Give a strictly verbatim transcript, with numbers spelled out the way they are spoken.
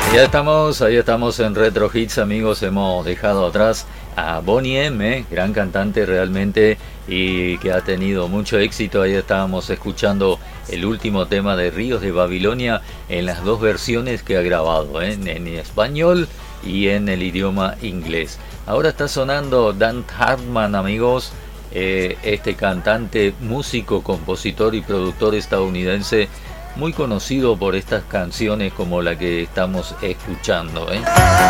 Ya estamos, ahí estamos en Retro Hits, amigos. Hemos dejado atrás a Boney M, gran cantante realmente y que ha tenido mucho éxito. Ahí estábamos escuchando el último tema de Ríos de Babilonia en las dos versiones que ha grabado, ¿eh? en español y en el idioma inglés. Ahora está sonando Dan Hartman, amigos, eh, este cantante, músico, compositor y productor estadounidense, muy conocido por estas canciones como la que estamos escuchando, ¿eh?